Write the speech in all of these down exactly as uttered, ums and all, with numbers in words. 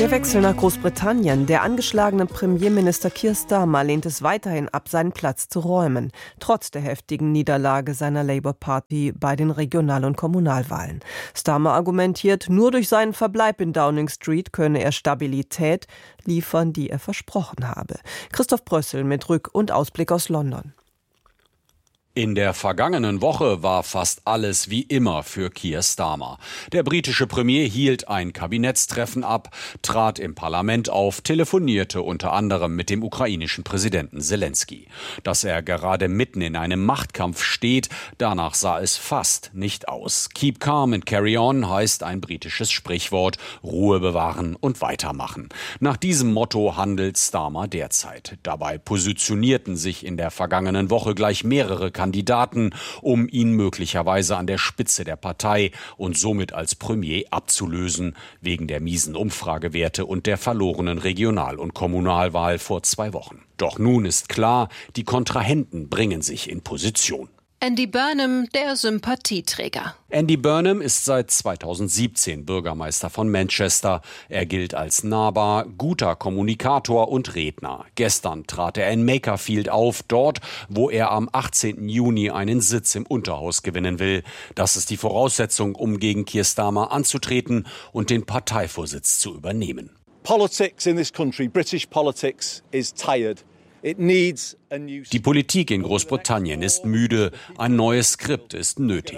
Der Wechsel nach Großbritannien. Der angeschlagene Premierminister Keir Starmer lehnt es weiterhin ab, seinen Platz zu räumen, trotz der heftigen Niederlage seiner Labour Party bei den Regional- und Kommunalwahlen. Starmer argumentiert, nur durch seinen Verbleib in Downing Street könne er Stabilität liefern, die er versprochen habe. Christoph Brössel mit Rück- und Ausblick aus London. In der vergangenen Woche war fast alles wie immer für Keir Starmer. Der britische Premier hielt ein Kabinettstreffen ab, trat im Parlament auf, telefonierte unter anderem mit dem ukrainischen Präsidenten Zelensky. Dass er gerade mitten in einem Machtkampf steht, danach sah es fast nicht aus. Keep calm and carry on heißt ein britisches Sprichwort, Ruhe bewahren und weitermachen. Nach diesem Motto handelt Starmer derzeit. Dabei positionierten sich in der vergangenen Woche gleich mehrere Kandidaten, um ihn möglicherweise an der Spitze der Partei und somit als Premier abzulösen, wegen der miesen Umfragewerte und der verlorenen Regional- und Kommunalwahl vor zwei Wochen. Doch nun ist klar, die Kontrahenten bringen sich in Position. Andy Burnham, der Sympathieträger. Andy Burnham ist seit zweitausendsiebzehn Bürgermeister von Manchester. Er gilt als nahbar, guter Kommunikator und Redner. Gestern trat er in Makerfield auf, dort, wo er am achtzehnten Juni einen Sitz im Unterhaus gewinnen will. Das ist die Voraussetzung, um gegen Keir Starmer anzutreten und den Parteivorsitz zu übernehmen. Politics in this country, British politics, is tired. Die Politik in Großbritannien ist müde, ein neues Skript ist nötig.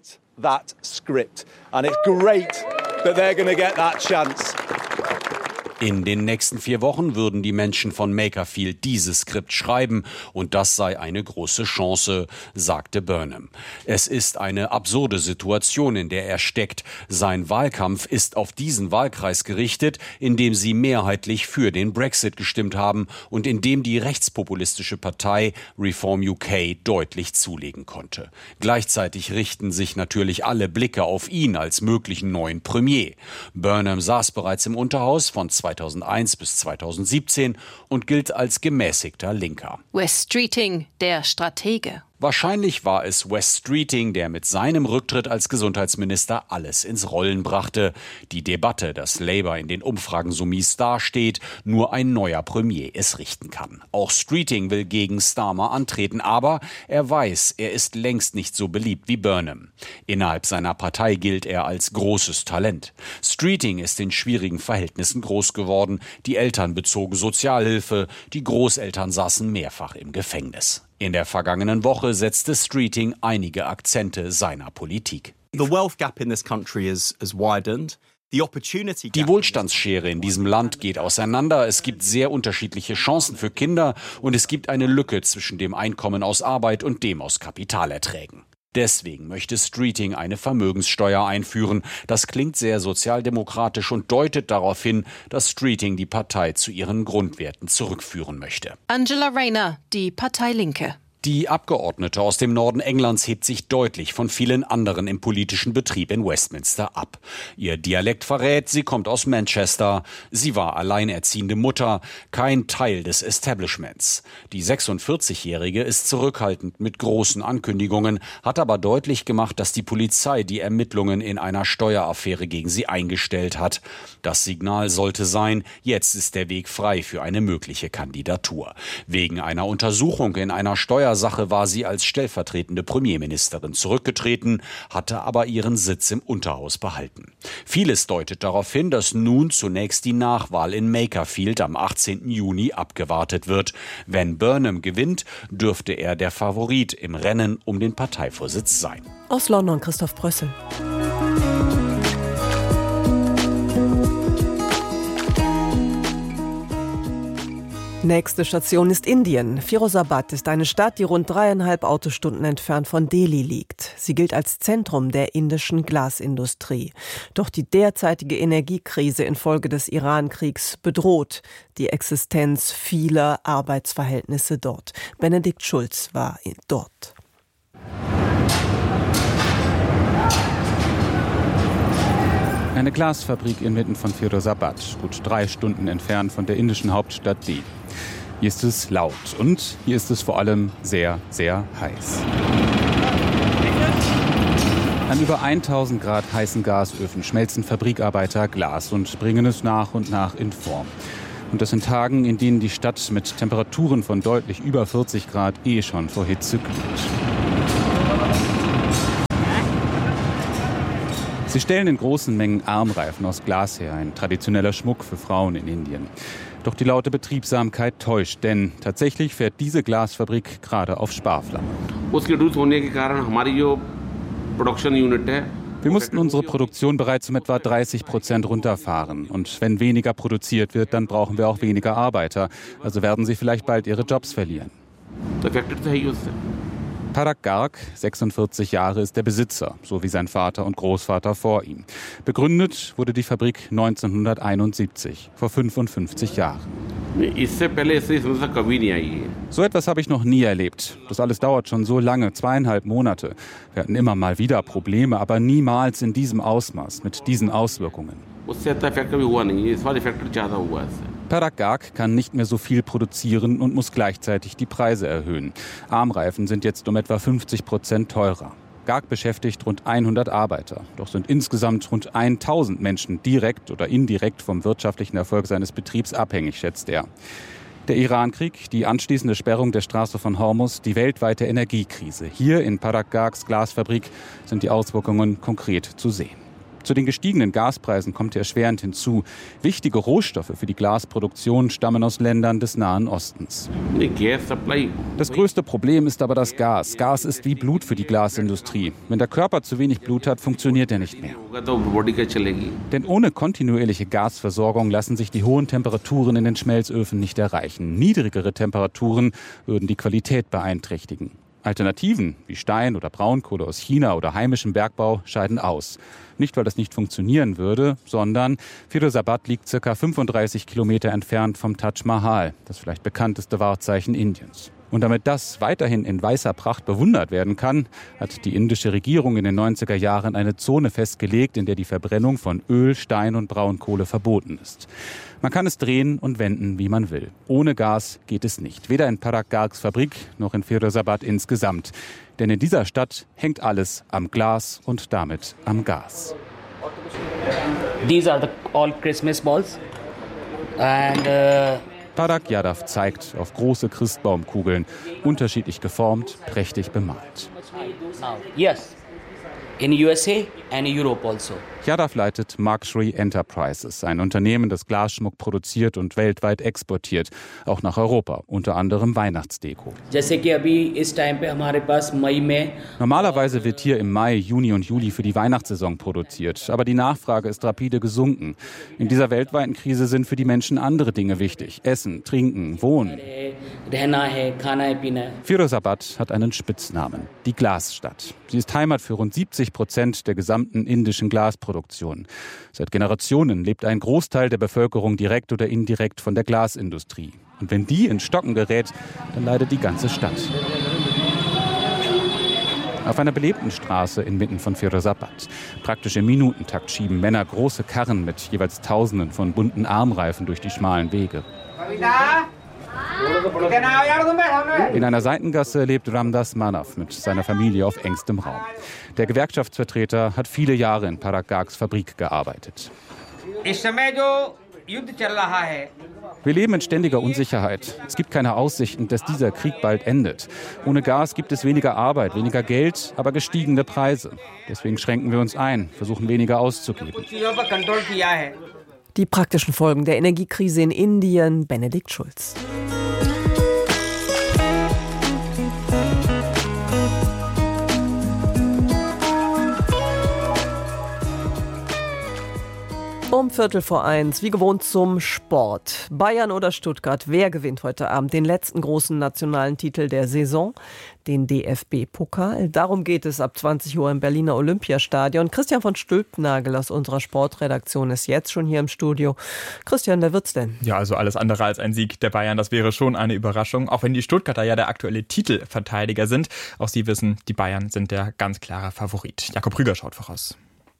In den nächsten vier Wochen würden die Menschen von Makerfield dieses Skript schreiben und das sei eine große Chance, sagte Burnham. Es ist eine absurde Situation, in der er steckt. Sein Wahlkampf ist auf diesen Wahlkreis gerichtet, in dem sie mehrheitlich für den Brexit gestimmt haben und in dem die rechtspopulistische Partei Reform U K deutlich zulegen konnte. Gleichzeitig richten sich natürlich alle Blicke auf ihn als möglichen neuen Premier. Burnham saß bereits im Unterhaus von zweitausendeins bis zweitausendsiebzehn und gilt als gemäßigter Linker. Wes Streeting, der Stratege. Wahrscheinlich war es Wes Streeting, der mit seinem Rücktritt als Gesundheitsminister alles ins Rollen brachte. Die Debatte, dass Labour in den Umfragen so mies dasteht, nur ein neuer Premier es richten kann. Auch Streeting will gegen Starmer antreten, aber er weiß, er ist längst nicht so beliebt wie Burnham. Innerhalb seiner Partei gilt er als großes Talent. Streeting ist in schwierigen Verhältnissen groß geworden. Die Eltern bezogen Sozialhilfe, die Großeltern saßen mehrfach im Gefängnis. In der vergangenen Woche setzte Streeting einige Akzente seiner Politik. The wealth gap in this country is, is widened. Die Wohlstandsschere in diesem Land geht auseinander. Es gibt sehr unterschiedliche Chancen für Kinder und es gibt eine Lücke zwischen dem Einkommen aus Arbeit und dem aus Kapitalerträgen. Deswegen möchte Streeting eine Vermögenssteuer einführen. Das klingt sehr sozialdemokratisch und deutet darauf hin, dass Streeting die Partei zu ihren Grundwerten zurückführen möchte. Angela Rayner, die Partei Linke. Die Abgeordnete aus dem Norden Englands hebt sich deutlich von vielen anderen im politischen Betrieb in Westminster ab. Ihr Dialekt verrät, sie kommt aus Manchester. Sie war alleinerziehende Mutter, kein Teil des Establishments. Die sechsundvierzigjährige ist zurückhaltend mit großen Ankündigungen, hat aber deutlich gemacht, dass die Polizei die Ermittlungen in einer Steueraffäre gegen sie eingestellt hat. Das Signal sollte sein, jetzt ist der Weg frei für eine mögliche Kandidatur. Wegen einer Untersuchung in einer Steuer Sache war sie als stellvertretende Premierministerin zurückgetreten, hatte aber ihren Sitz im Unterhaus behalten. Vieles deutet darauf hin, dass nun zunächst die Nachwahl in Makerfield am achtzehnten Juni abgewartet wird. Wenn Burnham gewinnt, dürfte er der Favorit im Rennen um den Parteivorsitz sein. Aus London, Christoph Brössel. Nächste Station ist Indien. Firozabad ist eine Stadt, die rund dreieinhalb Autostunden entfernt von Delhi liegt. Sie gilt als Zentrum der indischen Glasindustrie. Doch die derzeitige Energiekrise infolge des Iran-Kriegs bedroht die Existenz vieler Arbeitsverhältnisse dort. Benedikt Schulz war dort. Eine Glasfabrik inmitten von Firozabad, gut drei Stunden entfernt von der indischen Hauptstadt Delhi. Hier ist es laut und hier ist es vor allem sehr, sehr heiß. An über tausend Grad heißen Gasöfen schmelzen Fabrikarbeiter Glas und bringen es nach und nach in Form. Und das in Tagen, in denen die Stadt mit Temperaturen von deutlich über vierzig Grad eh schon vor Hitze glüht. Sie stellen in großen Mengen Armreifen aus Glas her, ein traditioneller Schmuck für Frauen in Indien. Doch die laute Betriebsamkeit täuscht, denn tatsächlich fährt diese Glasfabrik gerade auf Sparflamme. Wir mussten unsere Produktion bereits um etwa dreißig Prozent runterfahren. Und wenn weniger produziert wird, dann brauchen wir auch weniger Arbeiter. Also werden sie vielleicht bald ihre Jobs verlieren. Parag Garg, sechsundvierzig Jahre, ist der Besitzer, so wie sein Vater und Großvater vor ihm. Begründet wurde die Fabrik neunzehnhunderteinundsiebzig, vor fünfundfünfzig Jahren. So etwas habe ich noch nie erlebt. Das alles dauert schon so lange, zweieinhalb Monate. Wir hatten immer mal wieder Probleme, aber niemals in diesem Ausmaß, mit diesen Auswirkungen. Parag Garg kann nicht mehr so viel produzieren und muss gleichzeitig die Preise erhöhen. Armreifen sind jetzt um etwa fünfzig Prozent teurer. Garg beschäftigt rund hundert Arbeiter. Doch sind insgesamt rund tausend Menschen direkt oder indirekt vom wirtschaftlichen Erfolg seines Betriebs abhängig, schätzt er. Der Irankrieg, die anschließende Sperrung der Straße von Hormuz, die weltweite Energiekrise. Hier in Parag Gargs Glasfabrik sind die Auswirkungen konkret zu sehen. Zu den gestiegenen Gaspreisen kommt erschwerend hinzu. Wichtige Rohstoffe für die Glasproduktion stammen aus Ländern des Nahen Ostens. Das größte Problem ist aber das Gas. Gas ist wie Blut für die Glasindustrie. Wenn der Körper zu wenig Blut hat, funktioniert er nicht mehr. Denn ohne kontinuierliche Gasversorgung lassen sich die hohen Temperaturen in den Schmelzöfen nicht erreichen. Niedrigere Temperaturen würden die Qualität beeinträchtigen. Alternativen wie Stein oder Braunkohle aus China oder heimischem Bergbau scheiden aus. Nicht, weil das nicht funktionieren würde, sondern Firozabad liegt ca. fünfunddreißig Kilometer entfernt vom Taj Mahal, das vielleicht bekannteste Wahrzeichen Indiens. Und damit das weiterhin in weißer Pracht bewundert werden kann, hat die indische Regierung in den neunziger Jahren eine Zone festgelegt, in der die Verbrennung von Öl, Stein und Braunkohle verboten ist. Man kann es drehen und wenden, wie man will. Ohne Gas geht es nicht. Weder in Parag Gargs Fabrik noch in Firozabad insgesamt. Denn in dieser Stadt hängt alles am Glas und damit am Gas. These are the all Christmas balls. And uh Parag Yadav zeigt auf große Christbaumkugeln, unterschiedlich geformt, prächtig bemalt. Yes, in U S A and Europe also. Yadav leitet Markshri Enterprises, ein Unternehmen, das Glasschmuck produziert und weltweit exportiert, auch nach Europa, unter anderem Weihnachtsdeko. Normalerweise wird hier im Mai, Juni und Juli für die Weihnachtssaison produziert, aber die Nachfrage ist rapide gesunken. In dieser weltweiten Krise sind für die Menschen andere Dinge wichtig: Essen, Trinken, Wohnen. Firozabad hat einen Spitznamen: die Glasstadt. Sie ist Heimat für rund siebzig Prozent der gesamten indischen Glasproduktion. Seit Generationen lebt ein Großteil der Bevölkerung direkt oder indirekt von der Glasindustrie. Und wenn die ins Stocken gerät, dann leidet die ganze Stadt. Auf einer belebten Straße inmitten von Firozabad. Praktisch im Minutentakt schieben Männer große Karren mit jeweils Tausenden von bunten Armreifen durch die schmalen Wege. In einer Seitengasse lebt Ramdas Manav mit seiner Familie auf engstem Raum. Der Gewerkschaftsvertreter hat viele Jahre in Parag Gargs Fabrik gearbeitet. Wir leben in ständiger Unsicherheit. Es gibt keine Aussichten, dass dieser Krieg bald endet. Ohne Gas gibt es weniger Arbeit, weniger Geld, aber gestiegene Preise. Deswegen schränken wir uns ein, versuchen weniger auszugeben. Die praktischen Folgen der Energiekrise in Indien, Benedikt Schulz. Um Viertel vor eins, wie gewohnt zum Sport. Bayern oder Stuttgart, wer gewinnt heute Abend den letzten großen nationalen Titel der Saison? Den D F B-Pokal. Darum geht es ab zwanzig Uhr im Berliner Olympiastadion. Christian von Stülpnagel aus unserer Sportredaktion ist jetzt schon hier im Studio. Christian, wer wird's denn? Ja, also alles andere als ein Sieg der Bayern, das wäre schon eine Überraschung. Auch wenn die Stuttgarter ja der aktuelle Titelverteidiger sind. Auch sie wissen, die Bayern sind der ganz klare Favorit. Jakob Rüger schaut voraus.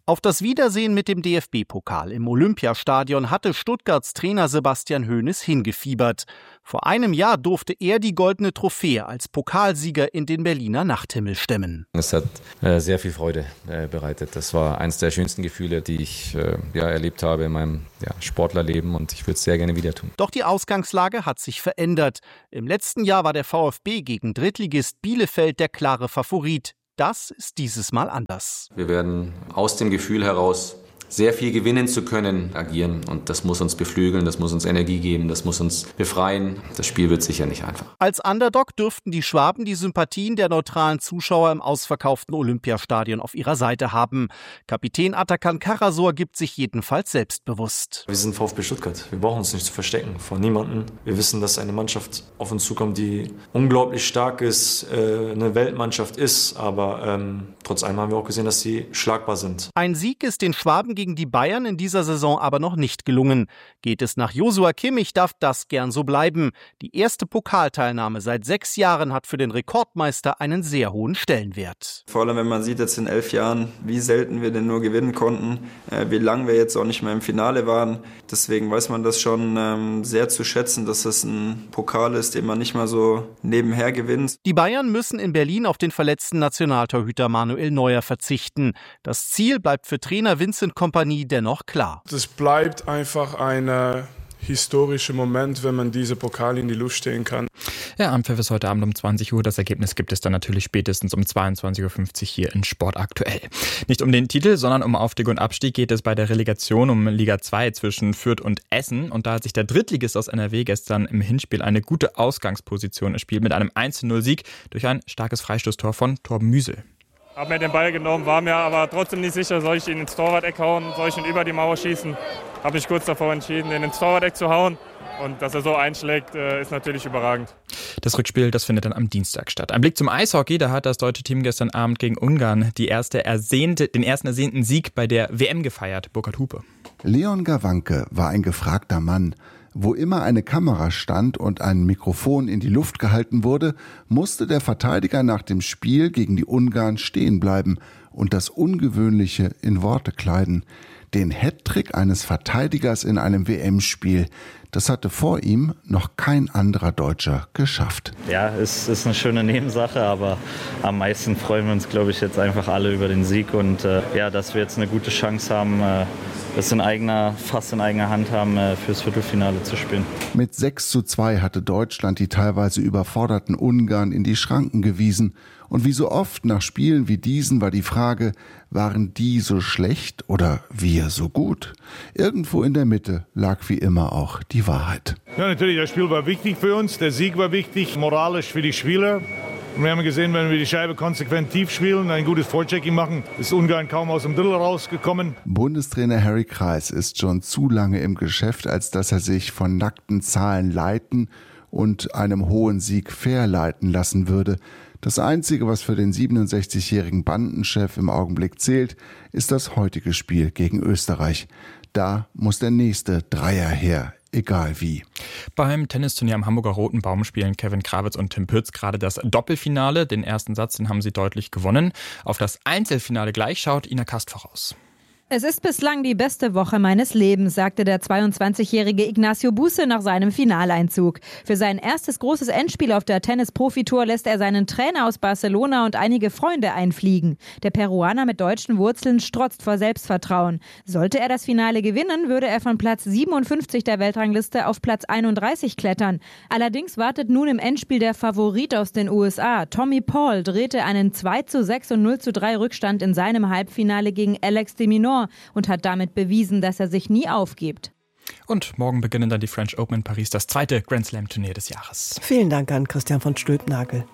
Auf das Wiedersehen mit dem D F B-Pokal im Olympiastadion hatte Stuttgarts Trainer Sebastian Hoeneß hingefiebert. Vor einem Jahr durfte er die goldene Trophäe als Pokalsieger in den Berliner Nachthimmel stemmen. Es hat äh, sehr viel Freude äh, bereitet. Das war eines der schönsten Gefühle, die ich äh, ja, erlebt habe in meinem ja, Sportlerleben, und ich würde es sehr gerne wieder tun. Doch die Ausgangslage hat sich verändert. Im letzten Jahr war der VfB gegen Drittligist Bielefeld der klare Favorit. Das ist dieses Mal anders. Wir werden aus dem Gefühl heraus, sehr viel gewinnen zu können, agieren. Und das muss uns beflügeln, das muss uns Energie geben, das muss uns befreien. Das Spiel wird sicher nicht einfach. Als Underdog dürften die Schwaben die Sympathien der neutralen Zuschauer im ausverkauften Olympiastadion auf ihrer Seite haben. Kapitän Atakan Karasor gibt sich jedenfalls selbstbewusst. Wir sind VfB Stuttgart. Wir brauchen uns nicht zu verstecken vor niemandem. Wir wissen, dass eine Mannschaft auf uns zukommt, die unglaublich stark ist, äh, eine Weltmannschaft ist. Aber ähm, trotz allem haben wir auch gesehen, dass sie schlagbar sind. Ein Sieg ist den Schwaben gegen die Bayern in dieser Saison aber noch nicht gelungen. Geht es nach Joshua Kimmich, darf das gern so bleiben. Die erste Pokalteilnahme seit sechs Jahren hat für den Rekordmeister einen sehr hohen Stellenwert. Vor allem, wenn man sieht jetzt in elf Jahren, wie selten wir denn nur gewinnen konnten, äh, wie lange wir jetzt auch nicht mehr im Finale waren. Deswegen weiß man das schon ähm, sehr zu schätzen, dass es ein Pokal ist, den man nicht mal so nebenher gewinnt. Die Bayern müssen in Berlin auf den verletzten Nationaltorhüter Manuel Neuer verzichten. Das Ziel bleibt für Trainer Vincent Kompany dennoch klar. Es bleibt einfach ein äh, historischer Moment, wenn man diese Pokal in die Luft stehen kann. Ja, Anpfiff ist heute Abend um zwanzig Uhr. Das Ergebnis gibt es dann natürlich spätestens um zweiundzwanzig Uhr fünfzig hier in Sport aktuell. Nicht um den Titel, sondern um Aufstieg und Abstieg geht es bei der Relegation um Liga zwei zwischen Fürth und Essen. Und da hat sich der Drittligist aus N R W gestern im Hinspiel eine gute Ausgangsposition erspielt mit einem eins zu null Sieg durch ein starkes Freistoßtor von Torben Müsel. Hab mir den Ball genommen, war mir aber trotzdem nicht sicher, soll ich ihn ins Torwart-Eck hauen, soll ich ihn über die Mauer schießen. Habe mich kurz davor entschieden, ihn ins Torwart-Eck zu hauen. Und dass er so einschlägt, ist natürlich überragend. Das Rückspiel, das findet dann am Dienstag statt. Ein Blick zum Eishockey, da hat das deutsche Team gestern Abend gegen Ungarn die erste ersehnte, den ersten ersehnten Sieg bei der W M gefeiert. Burkhard Hupe. Leon Gawanke war ein gefragter Mann. Wo immer eine Kamera stand und ein Mikrofon in die Luft gehalten wurde, musste der Verteidiger nach dem Spiel gegen die Ungarn stehen bleiben und das Ungewöhnliche in Worte kleiden. Den Hattrick eines Verteidigers in einem W M-Spiel, das hatte vor ihm noch kein anderer Deutscher geschafft. Ja, es ist eine schöne Nebensache, aber am meisten freuen wir uns, glaube ich, jetzt einfach alle über den Sieg und äh, ja, dass wir jetzt eine gute Chance haben, äh, es in eigener, fast in eigener Hand haben, äh, fürs Viertelfinale zu spielen. Mit sechs zu zwei hatte Deutschland die teilweise überforderten Ungarn in die Schranken gewiesen. Und wie so oft nach Spielen wie diesen war die Frage, waren die so schlecht oder wir so gut? Irgendwo in der Mitte lag wie immer auch die Wahrheit. Ja, natürlich, das Spiel war wichtig für uns, der Sieg war wichtig, moralisch für die Spieler. Und wir haben gesehen, wenn wir die Scheibe konsequent tief spielen, ein gutes Vorchecking machen, ist Ungarn kaum aus dem Drittel rausgekommen. Bundestrainer Harry Kreis ist schon zu lange im Geschäft, als dass er sich von nackten Zahlen leiten und einem hohen Sieg verleiten lassen würde. Das Einzige, was für den siebenundsechzigjährigen Bandenchef im Augenblick zählt, ist das heutige Spiel gegen Österreich. Da muss der nächste Dreier her, egal wie. Beim Tennisturnier am Hamburger Roten Baum spielen Kevin Krawitz und Tim Pütz gerade das Doppelfinale. Den ersten Satz, den haben sie deutlich gewonnen. Auf das Einzelfinale gleich schaut Ina Kast voraus. Es ist bislang die beste Woche meines Lebens, sagte der zweiundzwanzigjährige Ignacio Buse nach seinem Finaleinzug. Für sein erstes großes Endspiel auf der Tennis-Profitour lässt er seinen Trainer aus Barcelona und einige Freunde einfliegen. Der Peruaner mit deutschen Wurzeln strotzt vor Selbstvertrauen. Sollte er das Finale gewinnen, würde er von Platz siebenundfünfzig der Weltrangliste auf Platz einunddreißig klettern. Allerdings wartet nun im Endspiel der Favorit aus den U S A. Tommy Paul drehte einen zwei zu sechs und null zu drei Rückstand in seinem Halbfinale gegen Alex de Minaur und hat damit bewiesen, dass er sich nie aufgibt. Und morgen beginnen dann die French Open in Paris, das zweite Grand Slam Turnier des Jahres. Vielen Dank an Christian von Stülpnagel.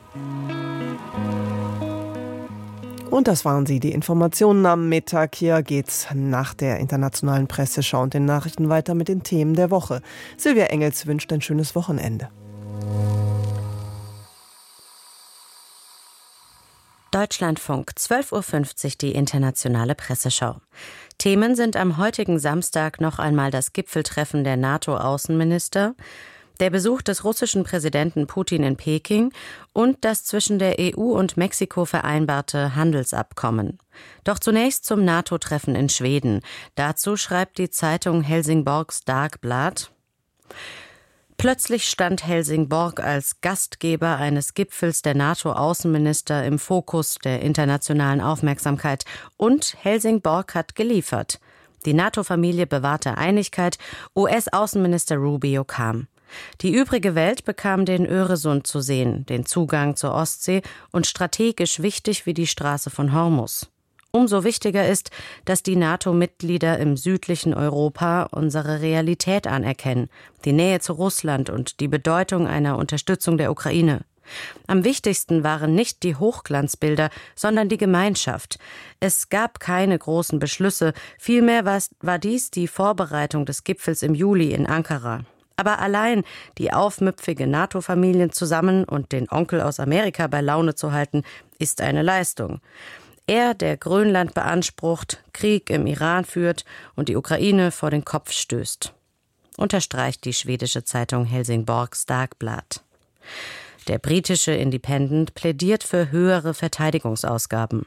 Und das waren sie, die Informationen am Mittag. Hier geht's nach der internationalen Presseschau und den Nachrichten weiter mit den Themen der Woche. Silvia Engels wünscht ein schönes Wochenende. Deutschlandfunk, zwölf Uhr fünfzig, die internationale Presseschau. Themen sind am heutigen Samstag noch einmal das Gipfeltreffen der NATO-Außenminister, Der Besuch des russischen Präsidenten Putin in Peking und das zwischen der E U und Mexiko vereinbarte Handelsabkommen. Doch zunächst zum NATO-Treffen in Schweden. Dazu schreibt die Zeitung Helsingborgs Dagblad: Plötzlich stand Helsingborg als Gastgeber eines Gipfels der NATO-Außenminister im Fokus der internationalen Aufmerksamkeit. Und Helsingborg hat geliefert. Die NATO-Familie bewahrte Einigkeit, U S-Außenminister Rubio kam. Die übrige Welt bekam den Öresund zu sehen, den Zugang zur Ostsee und strategisch wichtig wie die Straße von Hormuz. Umso wichtiger ist, dass die NATO-Mitglieder im südlichen Europa unsere Realität anerkennen, die Nähe zu Russland und die Bedeutung einer Unterstützung der Ukraine. Am wichtigsten waren nicht die Hochglanzbilder, sondern die Gemeinschaft. Es gab keine großen Beschlüsse, vielmehr war dies die Vorbereitung des Gipfels im Juli in Ankara. Aber allein die aufmüpfige NATO-Familien zusammen und den Onkel aus Amerika bei Laune zu halten, ist eine Leistung. Er, der Grönland beansprucht, Krieg im Iran führt und die Ukraine vor den Kopf stößt. Unterstreicht die schwedische Zeitung Helsingborgs Dagblad. Der britische Independent plädiert für höhere Verteidigungsausgaben.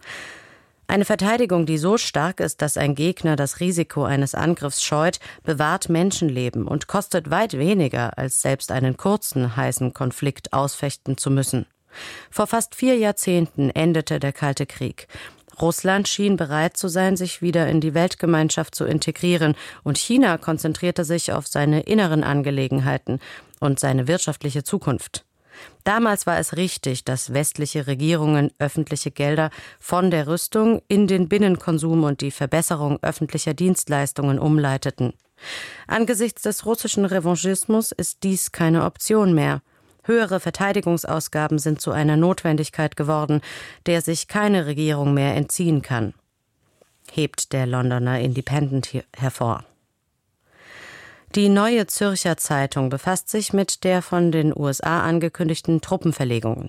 Eine Verteidigung, die so stark ist, dass ein Gegner das Risiko eines Angriffs scheut, bewahrt Menschenleben und kostet weit weniger, als selbst einen kurzen, heißen Konflikt ausfechten zu müssen. Vor fast vier Jahrzehnten endete der Kalte Krieg. Russland schien bereit zu sein, sich wieder in die Weltgemeinschaft zu integrieren, und China konzentrierte sich auf seine inneren Angelegenheiten und seine wirtschaftliche Zukunft. Damals war es richtig, dass westliche Regierungen öffentliche Gelder von der Rüstung in den Binnenkonsum und die Verbesserung öffentlicher Dienstleistungen umleiteten. Angesichts des russischen Revanchismus ist dies keine Option mehr. Höhere Verteidigungsausgaben sind zu einer Notwendigkeit geworden, der sich keine Regierung mehr entziehen kann, hebt der Londoner Independent hervor. Die Neue Zürcher Zeitung befasst sich mit der von den U S A angekündigten Truppenverlegungen.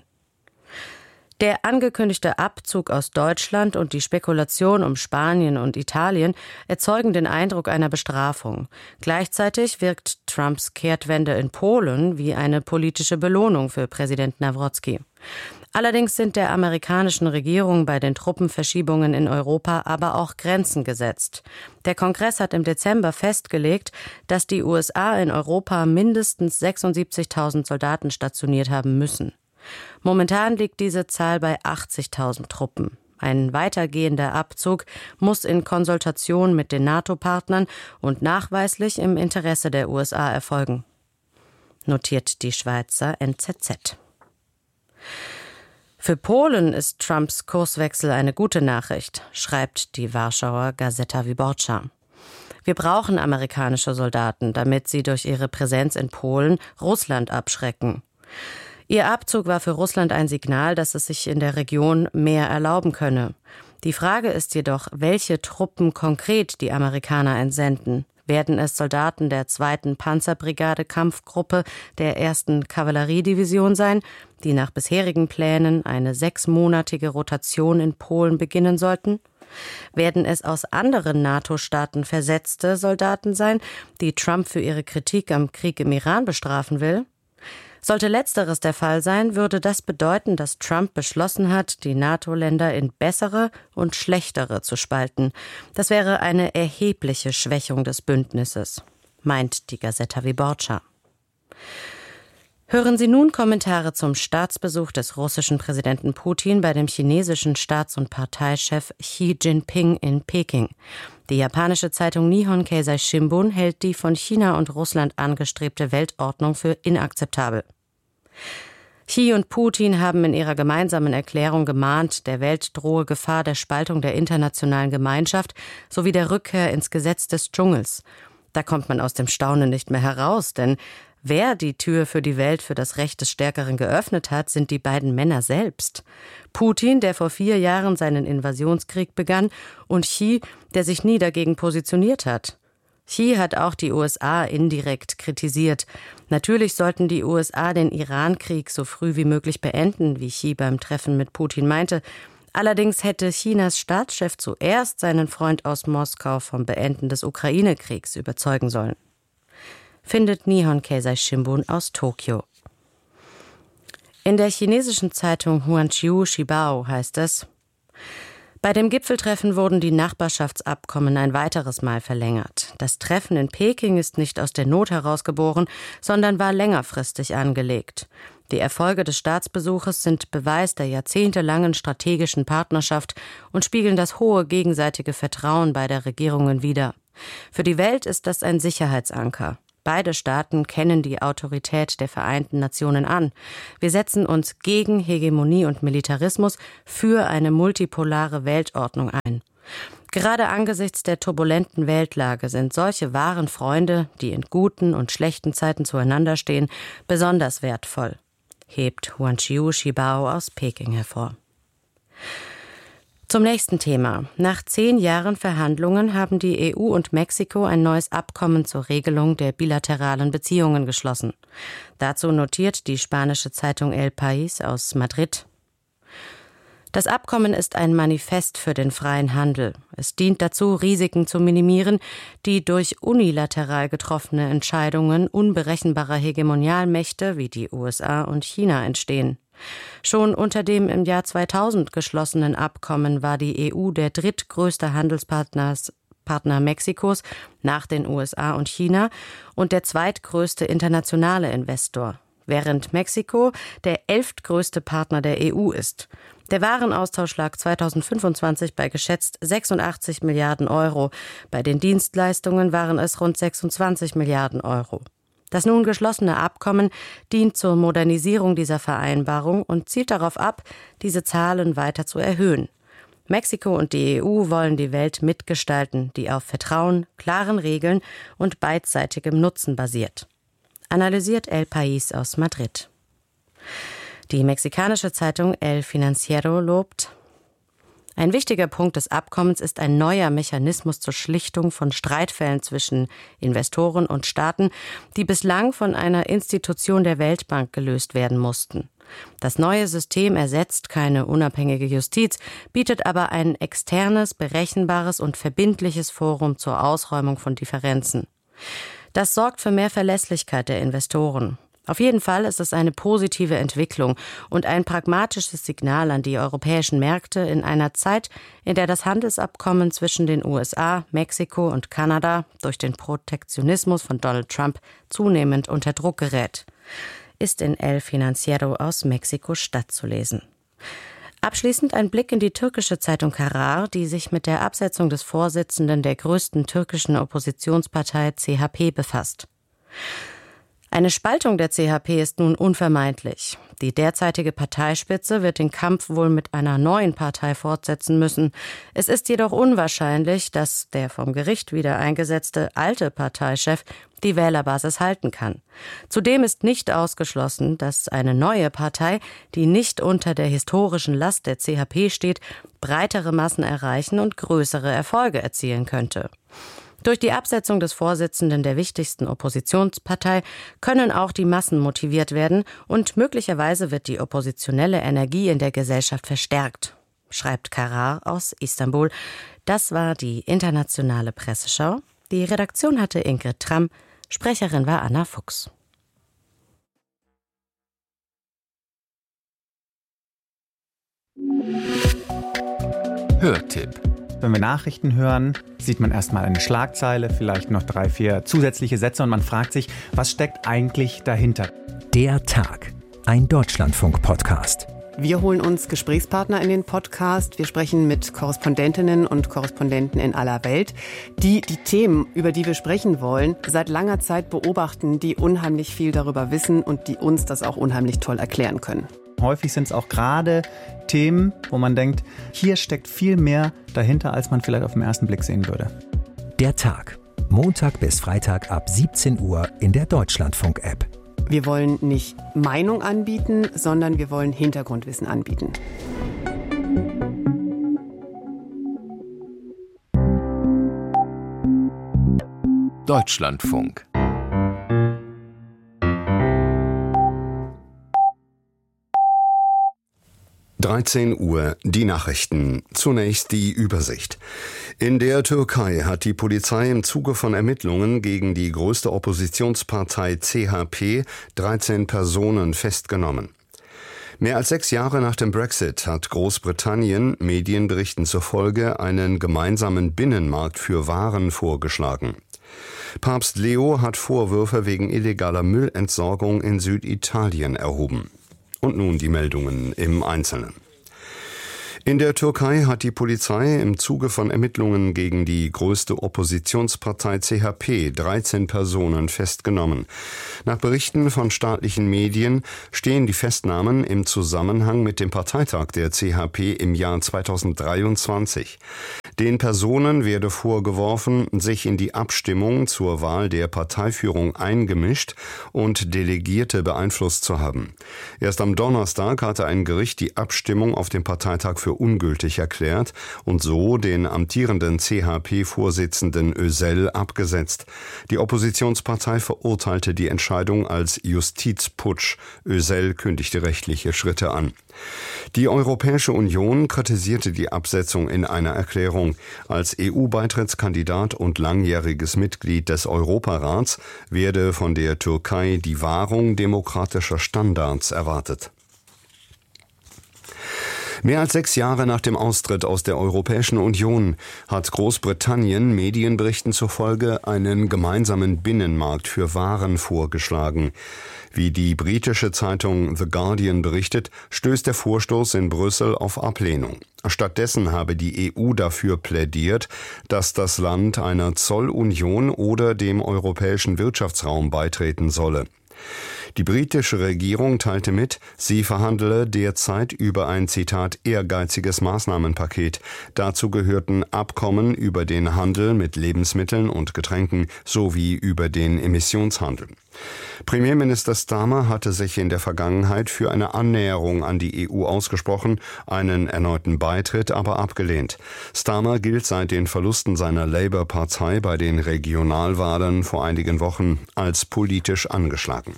Der angekündigte Abzug aus Deutschland und die Spekulation um Spanien und Italien erzeugen den Eindruck einer Bestrafung. Gleichzeitig wirkt Trumps Kehrtwende in Polen wie eine politische Belohnung für Präsident Nawrocki. Allerdings sind der amerikanischen Regierung bei den Truppenverschiebungen in Europa aber auch Grenzen gesetzt. Der Kongress hat im Dezember festgelegt, dass die U S A in Europa mindestens sechsundsiebzigtausend Soldaten stationiert haben müssen. Momentan liegt diese Zahl bei achtzigtausend Truppen. Ein weitergehender Abzug muss in Konsultation mit den NATO-Partnern und nachweislich im Interesse der U S A erfolgen, notiert die Schweizer N Z Z. Für Polen ist Trumps Kurswechsel eine gute Nachricht, schreibt die Warschauer Gazeta Wyborcza. Wir brauchen amerikanische Soldaten, damit sie durch ihre Präsenz in Polen Russland abschrecken. Ihr Abzug war für Russland ein Signal, dass es sich in der Region mehr erlauben könne. Die Frage ist jedoch, welche Truppen konkret die Amerikaner entsenden. Werden es Soldaten der zweiten Panzerbrigade-Kampfgruppe der ersten Kavalleriedivision sein, die nach bisherigen Plänen eine sechsmonatige Rotation in Polen beginnen sollten? Werden es aus anderen NATO-Staaten versetzte Soldaten sein, die Trump für ihre Kritik am Krieg im Iran bestrafen will? Sollte Letzteres der Fall sein, würde das bedeuten, dass Trump beschlossen hat, die NATO-Länder in bessere und schlechtere zu spalten. Das wäre eine erhebliche Schwächung des Bündnisses, meint die Gazeta Wyborcza. Hören Sie nun Kommentare zum Staatsbesuch des russischen Präsidenten Putin bei dem chinesischen Staats- und Parteichef Xi Jinping in Peking. Die japanische Zeitung Nihon Keizai Shimbun hält die von China und Russland angestrebte Weltordnung für inakzeptabel. Xi und Putin haben in ihrer gemeinsamen Erklärung gemahnt, der Welt drohe Gefahr der Spaltung der internationalen Gemeinschaft sowie der Rückkehr ins Gesetz des Dschungels. Da kommt man aus dem Staunen nicht mehr heraus, denn wer die Tür für die Welt für das Recht des Stärkeren geöffnet hat, sind die beiden Männer selbst. Putin, der vor vier Jahren seinen Invasionskrieg begann, und Xi, der sich nie dagegen positioniert hat. Xi hat auch die U S A indirekt kritisiert. Natürlich sollten die U S A den Iran-Krieg so früh wie möglich beenden, wie Xi beim Treffen mit Putin meinte. Allerdings hätte Chinas Staatschef zuerst seinen Freund aus Moskau vom Beenden des Ukraine-Kriegs überzeugen sollen. findet Nihon Keizai Shimbun aus Tokio. In der chinesischen Zeitung Huanqiu Shibao heißt es: Bei dem Gipfeltreffen wurden die Nachbarschaftsabkommen ein weiteres Mal verlängert. Das Treffen in Peking ist nicht aus der Not herausgeboren, sondern war längerfristig angelegt. Die Erfolge des Staatsbesuches sind Beweis der jahrzehntelangen strategischen Partnerschaft und spiegeln das hohe gegenseitige Vertrauen beider Regierungen wider. Für die Welt ist das ein Sicherheitsanker. Beide Staaten kennen die Autorität der Vereinten Nationen an. Wir setzen uns gegen Hegemonie und Militarismus für eine multipolare Weltordnung ein. Gerade angesichts der turbulenten Weltlage sind solche wahren Freunde, die in guten und schlechten Zeiten zueinander stehen, besonders wertvoll, hebt Huanqiu Shibao aus Peking hervor. Zum nächsten Thema. Nach zehn Jahren Verhandlungen haben die E U und Mexiko ein neues Abkommen zur Regelung der bilateralen Beziehungen geschlossen. Dazu notiert die spanische Zeitung El País aus Madrid: Das Abkommen ist ein Manifest für den freien Handel. Es dient dazu, Risiken zu minimieren, die durch unilateral getroffene Entscheidungen unberechenbarer Hegemonialmächte wie die U S A und China entstehen. Schon unter dem im Jahr zweitausend geschlossenen Abkommen war die E U der drittgrößte Handelspartner Partner Mexikos nach den U S A und China und der zweitgrößte internationale Investor, während Mexiko der elftgrößte Partner der E U ist. Der Warenaustausch lag zweitausendfünfundzwanzig bei geschätzt sechsundachtzig Milliarden Euro. Bei den Dienstleistungen waren es rund sechsundzwanzig Milliarden Euro. Das nun geschlossene Abkommen dient zur Modernisierung dieser Vereinbarung und zielt darauf ab, diese Zahlen weiter zu erhöhen. Mexiko und die E U wollen die Welt mitgestalten, die auf Vertrauen, klaren Regeln und beidseitigem Nutzen basiert. Analysiert El País aus Madrid. Die mexikanische Zeitung El Financiero lobt: Ein wichtiger Punkt des Abkommens ist ein neuer Mechanismus zur Schlichtung von Streitfällen zwischen Investoren und Staaten, die bislang von einer Institution der Weltbank gelöst werden mussten. Das neue System ersetzt keine unabhängige Justiz, bietet aber ein externes, berechenbares und verbindliches Forum zur Ausräumung von Differenzen. Das sorgt für mehr Verlässlichkeit der Investoren. Auf jeden Fall ist es eine positive Entwicklung und ein pragmatisches Signal an die europäischen Märkte in einer Zeit, in der das Handelsabkommen zwischen den U S A, Mexiko und Kanada durch den Protektionismus von Donald Trump zunehmend unter Druck gerät. Ist in El Financiero aus Mexiko-Stadt zu lesen. Abschließend ein Blick in die türkische Zeitung Karar, die sich mit der Absetzung des Vorsitzenden der größten türkischen Oppositionspartei C H P befasst. Eine Spaltung der C H P ist nun unvermeidlich. Die derzeitige Parteispitze wird den Kampf wohl mit einer neuen Partei fortsetzen müssen. Es ist jedoch unwahrscheinlich, dass der vom Gericht wieder eingesetzte alte Parteichef die Wählerbasis halten kann. Zudem ist nicht ausgeschlossen, dass eine neue Partei, die nicht unter der historischen Last der C H P steht, breitere Massen erreichen und größere Erfolge erzielen könnte. Durch die Absetzung des Vorsitzenden der wichtigsten Oppositionspartei können auch die Massen motiviert werden und möglicherweise wird die oppositionelle Energie in der Gesellschaft verstärkt, schreibt Karar aus Istanbul. Das war die internationale Presseschau. Die Redaktion hatte Ingrid Tramm, Sprecherin war Anna Fuchs. Hörtipp. Wenn wir Nachrichten hören, sieht man erstmal eine Schlagzeile, vielleicht noch drei, vier zusätzliche Sätze und man fragt sich, was steckt eigentlich dahinter? Der Tag, ein Deutschlandfunk-Podcast. Wir holen uns Gesprächspartner in den Podcast. Wir sprechen mit Korrespondentinnen und Korrespondenten in aller Welt, die die Themen, über die wir sprechen wollen, seit langer Zeit beobachten, die unheimlich viel darüber wissen und die uns das auch unheimlich toll erklären können. Häufig sind es auch gerade Themen, wo man denkt, hier steckt viel mehr dahinter, als man vielleicht auf den ersten Blick sehen würde. Der Tag, Montag bis Freitag ab siebzehn Uhr in der Deutschlandfunk-App. Wir wollen nicht Meinung anbieten, sondern wir wollen Hintergrundwissen anbieten. Deutschlandfunk. dreizehn Uhr, die Nachrichten. Zunächst die Übersicht. In der Türkei hat die Polizei im Zuge von Ermittlungen gegen die größte Oppositionspartei C H P dreizehn Personen festgenommen. Mehr als sechs Jahre nach dem Brexit hat Großbritannien, Medienberichten zufolge, einen gemeinsamen Binnenmarkt für Waren vorgeschlagen. Papst Leo hat Vorwürfe wegen illegaler Müllentsorgung in Süditalien erhoben. Und nun die Meldungen im Einzelnen. In der Türkei hat die Polizei im Zuge von Ermittlungen gegen die größte Oppositionspartei C H P dreizehn Personen festgenommen. Nach Berichten von staatlichen Medien stehen die Festnahmen im Zusammenhang mit dem Parteitag der C H P im Jahr zweitausenddreiundzwanzig. Den Personen werde vorgeworfen, sich in die Abstimmung zur Wahl der Parteiführung eingemischt und Delegierte beeinflusst zu haben. Erst am Donnerstag hatte ein Gericht die Abstimmung auf dem Parteitag für ungültig erklärt und so den amtierenden C H P-Vorsitzenden Özel abgesetzt. Die Oppositionspartei verurteilte die Entscheidung als Justizputsch. Özel kündigte rechtliche Schritte an. Die Europäische Union kritisierte die Absetzung in einer Erklärung. Als E U-Beitrittskandidat und langjähriges Mitglied des Europarats werde von der Türkei die Wahrung demokratischer Standards erwartet. Mehr als sechs Jahre nach dem Austritt aus der Europäischen Union hat Großbritannien Medienberichten zufolge einen gemeinsamen Binnenmarkt für Waren vorgeschlagen. Wie die britische Zeitung The Guardian berichtet, stößt der Vorstoß in Brüssel auf Ablehnung. Stattdessen habe die E U dafür plädiert, dass das Land einer Zollunion oder dem europäischen Wirtschaftsraum beitreten solle. Die britische Regierung teilte mit, sie verhandele derzeit über ein, Zitat, ehrgeiziges Maßnahmenpaket. Dazu gehörten Abkommen über den Handel mit Lebensmitteln und Getränken sowie über den Emissionshandel. Premierminister Starmer hatte sich in der Vergangenheit für eine Annäherung an die E U ausgesprochen, einen erneuten Beitritt aber abgelehnt. Starmer gilt seit den Verlusten seiner Labour-Partei bei den Regionalwahlen vor einigen Wochen als politisch angeschlagen.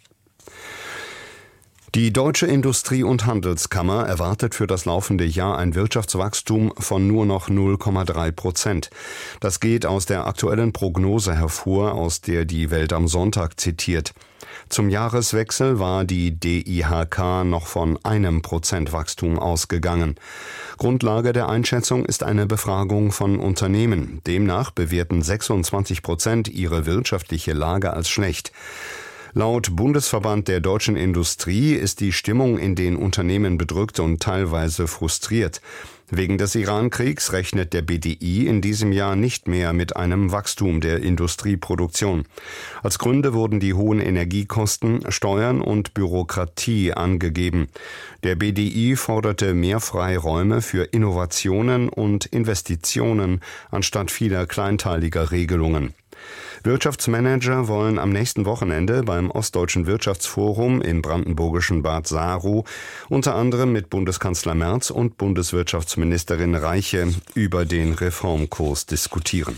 Die Deutsche Industrie- und Handelskammer erwartet für das laufende Jahr ein Wirtschaftswachstum von nur noch null Komma drei Prozent. Das geht aus der aktuellen Prognose hervor, aus der die Welt am Sonntag zitiert. Zum Jahreswechsel war die D I H K noch von einem Prozent Wachstum ausgegangen. Grundlage der Einschätzung ist eine Befragung von Unternehmen. Demnach bewerten sechsundzwanzig Prozent ihre wirtschaftliche Lage als schlecht. Laut Bundesverband der deutschen Industrie ist die Stimmung in den Unternehmen bedrückt und teilweise frustriert. Wegen des Iran-Kriegs rechnet der B D I in diesem Jahr nicht mehr mit einem Wachstum der Industrieproduktion. Als Gründe wurden die hohen Energiekosten, Steuern und Bürokratie angegeben. Der B D I forderte mehr Freiräume für Innovationen und Investitionen anstatt vieler kleinteiliger Regelungen. Wirtschaftsmanager wollen am nächsten Wochenende beim Ostdeutschen Wirtschaftsforum im brandenburgischen Bad Saro unter anderem mit Bundeskanzler Merz und Bundeswirtschaftsministerin Reiche über den Reformkurs diskutieren.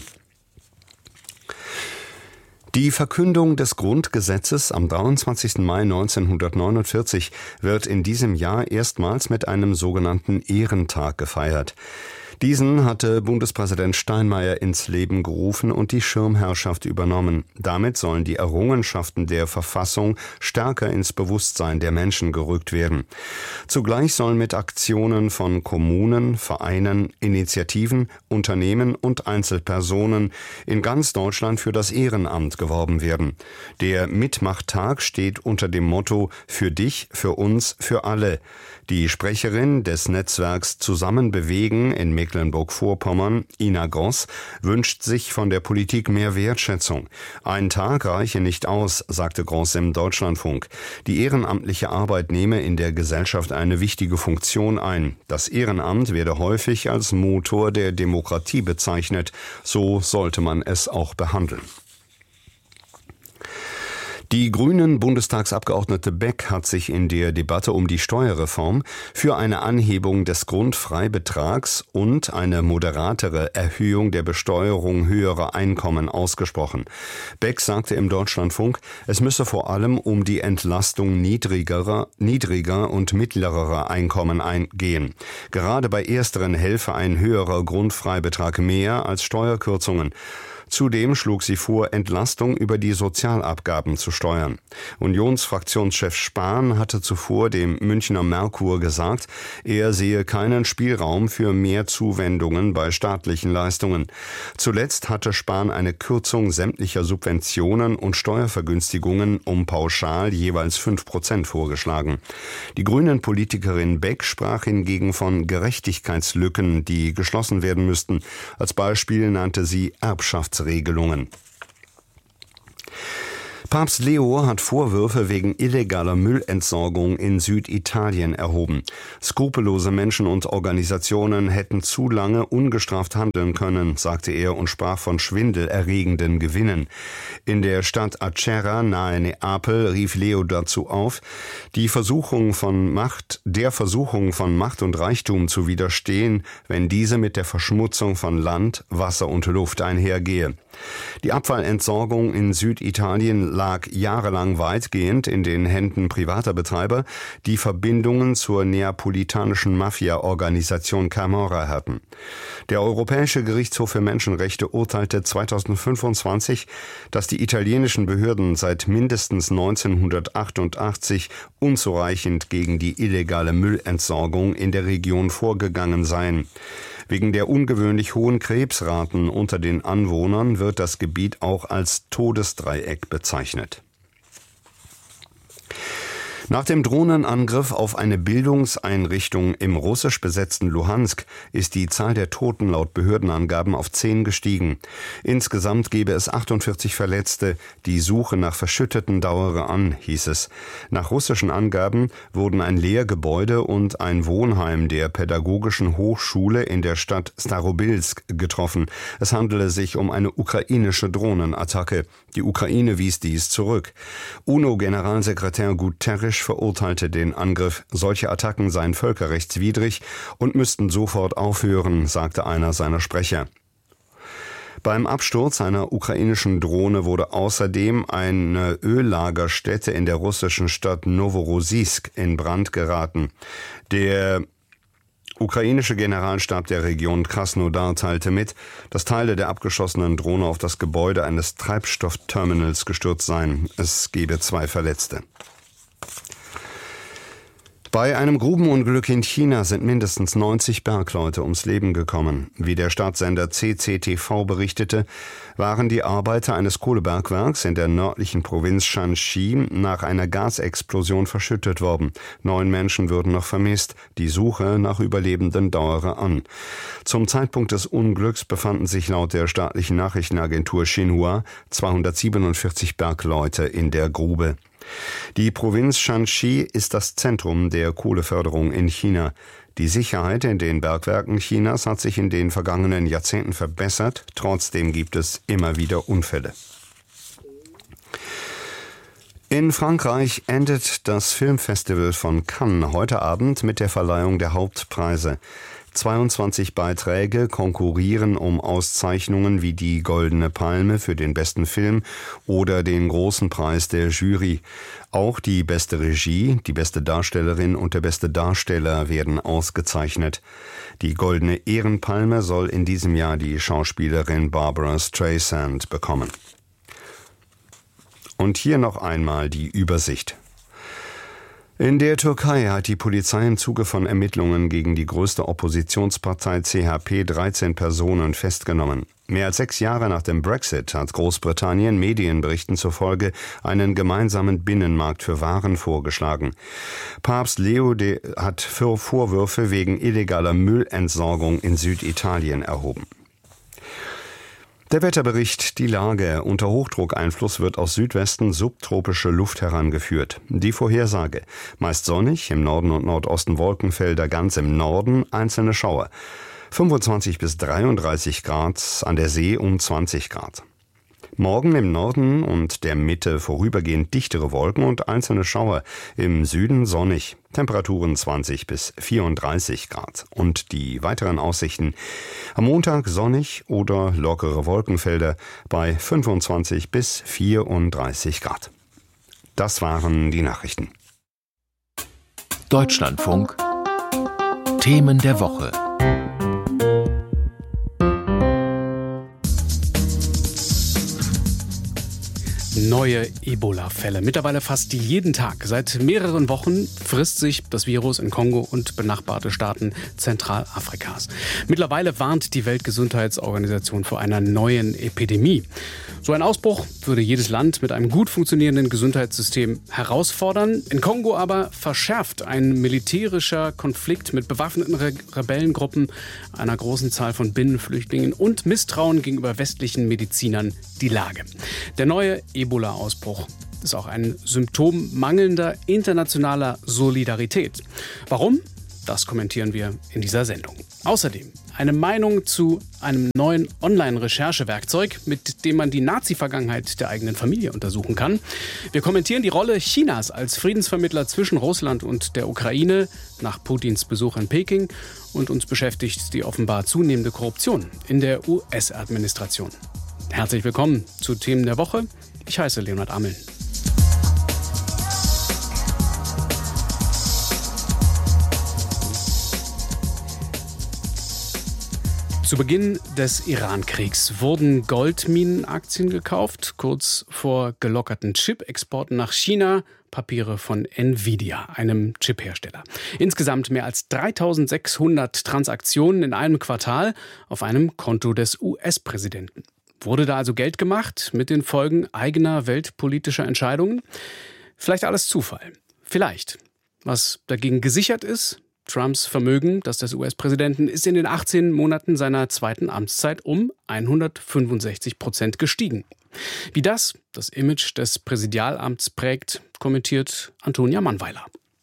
Die Verkündung des Grundgesetzes am dreiundzwanzigsten Mai neunzehnhundertneunundvierzig wird in diesem Jahr erstmals mit einem sogenannten Ehrentag gefeiert. Diesen hatte Bundespräsident Steinmeier ins Leben gerufen und die Schirmherrschaft übernommen. Damit sollen die Errungenschaften der Verfassung stärker ins Bewusstsein der Menschen gerückt werden. Zugleich sollen mit Aktionen von Kommunen, Vereinen, Initiativen, Unternehmen und Einzelpersonen in ganz Deutschland für das Ehrenamt geworben werden. Der Mitmachttag steht unter dem Motto „Für dich, für uns, für alle“. Die Sprecherin des Netzwerks Zusammenbewegen in Mecklenburg-Vorpommern, Ina Gross, wünscht sich von der Politik mehr Wertschätzung. Ein Tag reiche nicht aus, sagte Gross im Deutschlandfunk. Die ehrenamtliche Arbeit nehme in der Gesellschaft eine wichtige Funktion ein. Das Ehrenamt werde häufig als Motor der Demokratie bezeichnet. So sollte man es auch behandeln. Die Grünen-Bundestagsabgeordnete Beck hat sich in der Debatte um die Steuerreform für eine Anhebung des Grundfreibetrags und eine moderatere Erhöhung der Besteuerung höherer Einkommen ausgesprochen. Beck sagte im Deutschlandfunk, es müsse vor allem um die Entlastung niedrigerer, niedriger und mittlerer Einkommen eingehen. Gerade bei ersteren helfe ein höherer Grundfreibetrag mehr als Steuerkürzungen. Zudem schlug sie vor, Entlastung über die Sozialabgaben zu steuern. Unionsfraktionschef Spahn hatte zuvor dem Münchner Merkur gesagt, er sehe keinen Spielraum für mehr Zuwendungen bei staatlichen Leistungen. Zuletzt hatte Spahn eine Kürzung sämtlicher Subventionen und Steuervergünstigungen um pauschal jeweils fünf Prozent vorgeschlagen. Die Grünen-Politikerin Beck sprach hingegen von Gerechtigkeitslücken, die geschlossen werden müssten. Als Beispiel nannte sie Erbschafts Regelungen. Papst Leo hat Vorwürfe wegen illegaler Müllentsorgung in Süditalien erhoben. Skrupellose Menschen und Organisationen hätten zu lange ungestraft handeln können, sagte er und sprach von schwindelerregenden Gewinnen. In der Stadt Acerra nahe Neapel rief Leo dazu auf, die Versuchung von Macht, der Versuchung von Macht und Reichtum zu widerstehen, wenn diese mit der Verschmutzung von Land, Wasser und Luft einhergehe. Die Abfallentsorgung in Süditalien lag jahrelang weitgehend in den Händen privater Betreiber, die Verbindungen zur neapolitanischen Mafia-Organisation Camorra hatten. Der Europäische Gerichtshof für Menschenrechte urteilte zweitausendfünfundzwanzig, dass die italienischen Behörden seit mindestens neunzehnhundertachtundachtzig unzureichend gegen die illegale Müllentsorgung in der Region vorgegangen seien. Wegen der ungewöhnlich hohen Krebsraten unter den Anwohnern wird das Gebiet auch als Todesdreieck bezeichnet. Nach dem Drohnenangriff auf eine Bildungseinrichtung im russisch besetzten Luhansk ist die Zahl der Toten laut Behördenangaben auf zehn gestiegen. Insgesamt gebe es achtundvierzig Verletzte. Die Suche nach Verschütteten dauere an, hieß es. Nach russischen Angaben wurden ein Lehrgebäude und ein Wohnheim der Pädagogischen Hochschule in der Stadt Starobilsk getroffen. Es handele sich um eine ukrainische Drohnenattacke. Die Ukraine wies dies zurück. UNO-Generalsekretär Guterres verurteilte den Angriff. Solche Attacken seien völkerrechtswidrig und müssten sofort aufhören, sagte einer seiner Sprecher. Beim Absturz einer ukrainischen Drohne wurde außerdem eine Öllagerstätte in der russischen Stadt Noworossiysk in Brand geraten. Der ukrainische Generalstab der Region Krasnodar teilte mit, dass Teile der abgeschossenen Drohne auf das Gebäude eines Treibstoffterminals gestürzt seien. Es gebe zwei Verletzte. Bei einem Grubenunglück in China sind mindestens neunzig Bergleute ums Leben gekommen. Wie der Staatssender C C T V berichtete, waren die Arbeiter eines Kohlebergwerks in der nördlichen Provinz Shanxi nach einer Gasexplosion verschüttet worden. Neun Menschen würden noch vermisst. Die Suche nach Überlebenden dauere an. Zum Zeitpunkt des Unglücks befanden sich laut der staatlichen Nachrichtenagentur Xinhua zweihundertsiebenundvierzig Bergleute in der Grube. Die Provinz Shanxi ist das Zentrum der Kohleförderung in China. Die Sicherheit in den Bergwerken Chinas hat sich in den vergangenen Jahrzehnten verbessert. Trotzdem gibt es immer wieder Unfälle. In Frankreich endet das Filmfestival von Cannes heute Abend mit der Verleihung der Hauptpreise. zweiundzwanzig Beiträge konkurrieren um Auszeichnungen wie die Goldene Palme für den besten Film oder den Großen Preis der Jury. Auch die beste Regie, die beste Darstellerin und der beste Darsteller werden ausgezeichnet. Die Goldene Ehrenpalme soll in diesem Jahr die Schauspielerin Barbara Streisand bekommen. Und hier noch einmal die Übersicht. In der Türkei hat die Polizei im Zuge von Ermittlungen gegen die größte Oppositionspartei C H P dreizehn Personen festgenommen. Mehr als sechs Jahre nach dem Brexit hat Großbritannien Medienberichten zufolge einen gemeinsamen Binnenmarkt für Waren vorgeschlagen. Papst Leo hat Vorwürfe wegen illegaler Müllentsorgung in Süditalien erhoben. Der Wetterbericht, die Lage. Unter Hochdruckeinfluss wird aus Südwesten subtropische Luft herangeführt. Die Vorhersage. Meist sonnig, im Norden und Nordosten Wolkenfelder, ganz im Norden einzelne Schauer. fünfundzwanzig bis dreiunddreißig Grad, an der See um zwanzig Grad. Morgen im Norden und der Mitte vorübergehend dichtere Wolken und einzelne Schauer. Im Süden sonnig. Temperaturen zwanzig bis vierunddreißig Grad. Und die weiteren Aussichten. Am Montag sonnig oder lockere Wolkenfelder bei fünfundzwanzig bis vierunddreißig Grad. Das waren die Nachrichten. Deutschlandfunk. Themen der Woche. Neue Ebola-Fälle. Mittlerweile fast jeden Tag. Seit mehreren Wochen frisst sich das Virus in Kongo und benachbarte Staaten Zentralafrikas. Mittlerweile warnt die Weltgesundheitsorganisation vor einer neuen Epidemie. So ein Ausbruch würde jedes Land mit einem gut funktionierenden Gesundheitssystem herausfordern. In Kongo aber verschärft ein militärischer Konflikt mit bewaffneten Re- Rebellengruppen, einer großen Zahl von Binnenflüchtlingen und Misstrauen gegenüber westlichen Medizinern die Lage. Der neue Ebola-Ausbruch ist auch ein Symptom mangelnder internationaler Solidarität. Warum? Das kommentieren wir in dieser Sendung. Außerdem eine Meinung zu einem neuen Online-Recherchewerkzeug, mit dem man die Nazi-Vergangenheit der eigenen Familie untersuchen kann. Wir kommentieren die Rolle Chinas als Friedensvermittler zwischen Russland und der Ukraine nach Putins Besuch in Peking. Und uns beschäftigt die offenbar zunehmende Korruption in der U S-Administration. Herzlich willkommen zu Themen der Woche. Ich heiße Leonhard Ammeln. Zu Beginn des Iran-Kriegs wurden Goldminenaktien gekauft, kurz vor gelockerten Chip-Exporten nach China, Papiere von Nvidia, einem Chiphersteller. Insgesamt mehr als dreitausendsechshundert Transaktionen in einem Quartal auf einem Konto des U S-Präsidenten. Wurde da also Geld gemacht mit den Folgen eigener weltpolitischer Entscheidungen? Vielleicht alles Zufall. Vielleicht. Was dagegen gesichert ist: Trumps Vermögen, das des U S-Präsidenten, ist in den achtzehn Monaten seiner zweiten Amtszeit um hundertfünfundsechzig Prozent gestiegen. Wie das das Image des Präsidialamts prägt, kommentiert Antonia Mannweiler.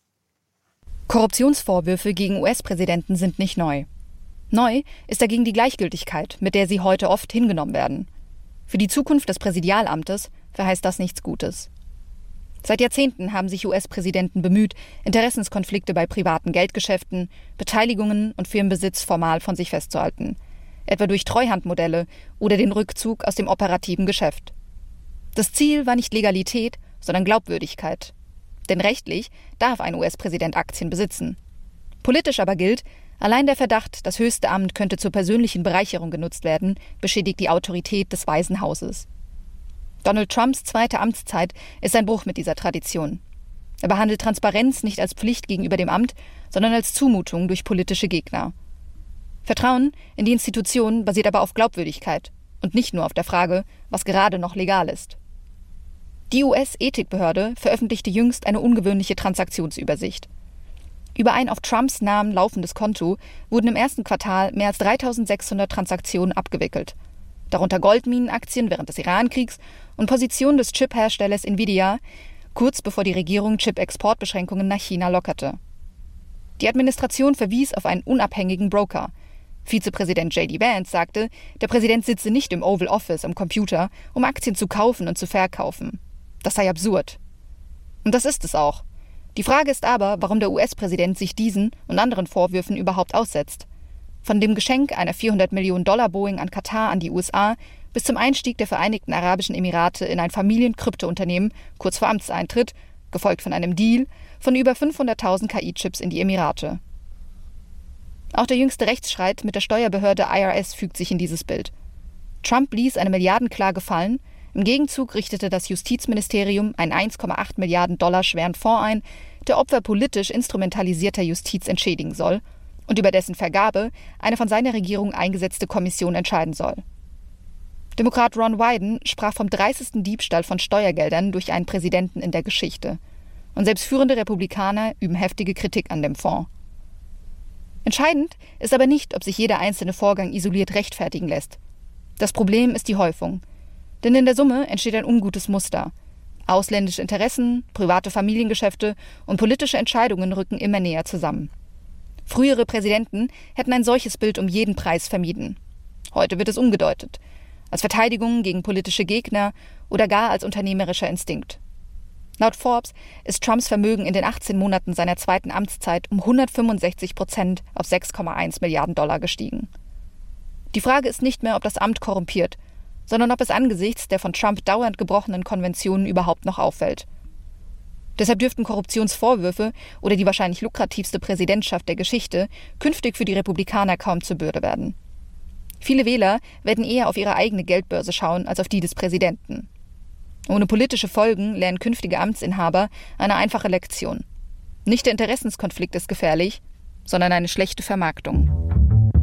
Korruptionsvorwürfe gegen U S-Präsidenten sind nicht neu. Neu ist dagegen die Gleichgültigkeit, mit der sie heute oft hingenommen werden. Für die Zukunft des Präsidialamtes verheißt das nichts Gutes. Seit Jahrzehnten haben sich U S-Präsidenten bemüht, Interessenskonflikte bei privaten Geldgeschäften, Beteiligungen und Firmenbesitz formal von sich festzuhalten. Etwa durch Treuhandmodelle oder den Rückzug aus dem operativen Geschäft. Das Ziel war nicht Legalität, sondern Glaubwürdigkeit. Denn rechtlich darf ein U S-Präsident Aktien besitzen. Politisch aber gilt, allein der Verdacht, das höchste Amt könnte zur persönlichen Bereicherung genutzt werden, beschädigt die Autorität des Weißen Hauses. Donald Trumps zweite Amtszeit ist ein Bruch mit dieser Tradition. Er behandelt Transparenz nicht als Pflicht gegenüber dem Amt, sondern als Zumutung durch politische Gegner. Vertrauen in die Institutionen basiert aber auf Glaubwürdigkeit und nicht nur auf der Frage, was gerade noch legal ist. Die U S-Ethikbehörde veröffentlichte jüngst eine ungewöhnliche Transaktionsübersicht. Über ein auf Trumps Namen laufendes Konto wurden im ersten Quartal mehr als dreitausendsechshundert Transaktionen abgewickelt. Darunter Goldminenaktien während des Iran-Kriegs und Positionen des Chip-Herstellers Nvidia, kurz bevor die Regierung Chip-Exportbeschränkungen nach China lockerte. Die Administration verwies auf einen unabhängigen Broker. Vizepräsident J D Vance sagte, der Präsident sitze nicht im Oval Office am Computer, um Aktien zu kaufen und zu verkaufen. Das sei absurd. Und das ist es auch. Die Frage ist aber, warum der U S-Präsident sich diesen und anderen Vorwürfen überhaupt aussetzt. Von dem Geschenk einer vierhundert Millionen Dollar Boeing an Katar an die U S A bis zum Einstieg der Vereinigten Arabischen Emirate in ein Familienkryptounternehmen kurz vor Amtseintritt, gefolgt von einem Deal von über fünfhunderttausend K I-Chips in die Emirate. Auch der jüngste Rechtsstreit mit der Steuerbehörde I R S fügt sich in dieses Bild. Trump ließ eine Milliardenklage fallen. Im Gegenzug richtete das Justizministerium einen eins Komma acht Milliarden Dollar schweren Fonds ein, der Opfer politisch instrumentalisierter Justiz entschädigen soll und über dessen Vergabe eine von seiner Regierung eingesetzte Kommission entscheiden soll. Demokrat Ron Wyden sprach vom dreißigsten Diebstahl von Steuergeldern durch einen Präsidenten in der Geschichte. Und selbst führende Republikaner üben heftige Kritik an dem Fonds. Entscheidend ist aber nicht, ob sich jeder einzelne Vorgang isoliert rechtfertigen lässt. Das Problem ist die Häufung. Denn in der Summe entsteht ein ungutes Muster. Ausländische Interessen, private Familiengeschäfte und politische Entscheidungen rücken immer näher zusammen. Frühere Präsidenten hätten ein solches Bild um jeden Preis vermieden. Heute wird es umgedeutet. als Verteidigung gegen politische Gegner oder gar als unternehmerischer Instinkt. Laut Forbes ist Trumps Vermögen in den achtzehn Monaten seiner zweiten Amtszeit um hundertfünfundsechzig Prozent auf sechs Komma eins Milliarden Dollar gestiegen. Die Frage ist nicht mehr, ob das Amt korrumpiert, sondern ob es angesichts der von Trump dauernd gebrochenen Konventionen überhaupt noch auffällt. Deshalb dürften Korruptionsvorwürfe oder die wahrscheinlich lukrativste Präsidentschaft der Geschichte künftig für die Republikaner kaum zur Bürde werden. Viele Wähler werden eher auf ihre eigene Geldbörse schauen als auf die des Präsidenten. Ohne politische Folgen lernen künftige Amtsinhaber eine einfache Lektion. Nicht der Interessenskonflikt ist gefährlich, sondern eine schlechte Vermarktung.